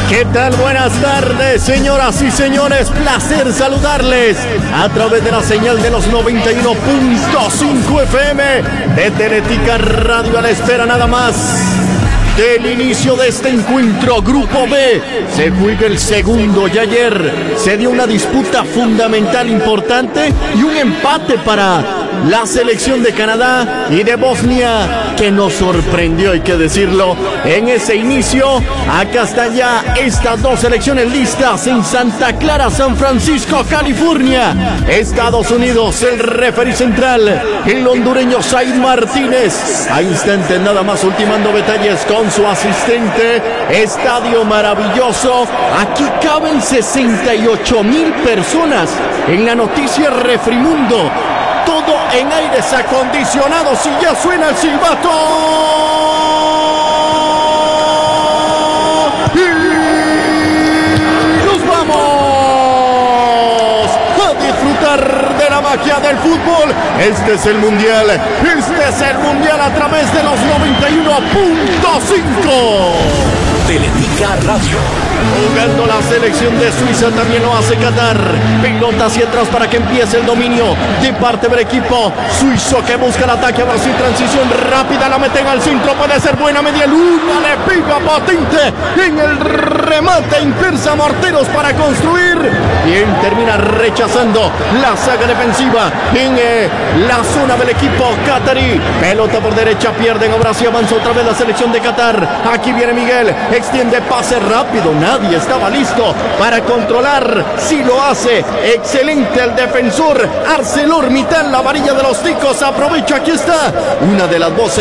¿Qué tal? Buenas tardes, señoras y señores. Placer saludarles a través de la señal de los 91.5 FM de Teletica Radio, a la espera nada más del inicio de este encuentro. Grupo B, se juega el segundo y ayer se dio una disputa fundamental importante y un empate para la selección de Canadá y de Bosnia, que nos sorprendió, hay que decirlo, en ese inicio. Acá están ya estas dos selecciones listas en Santa Clara, San Francisco, California, Estados Unidos. El referí central, el hondureño Said Martínez, a instantes nada más ultimando detalles con su asistente. Estadio maravilloso, aquí caben 68,000 personas en la noticia Refrimundo. Todo en aires acondicionados y ya suena el silbato. Y nos vamos a disfrutar de la magia del fútbol. Este es el Mundial. Este es el Mundial a través de los 91.5. Teletica Radio. Jugando la selección de Suiza, también lo hace Qatar. Pelota hacia atrás para que empiece el dominio de parte del equipo suizo, que busca el ataque. Ahora sí, transición rápida, la meten al centro, puede ser buena, media luna, le pica potente en el remate, inversa morteros para construir. Bien, termina rechazando la saga defensiva en la zona del equipo qatarí. Pelota por derecha, pierden, ahora sí avanza otra vez la selección de Qatar. Aquí viene Miguel, extiende pase rápido, nadie estaba listo para controlar. Si lo hace, excelente el defensor ArcelorMittal, la varilla de los ticos. Aprovecha, aquí está una de las voces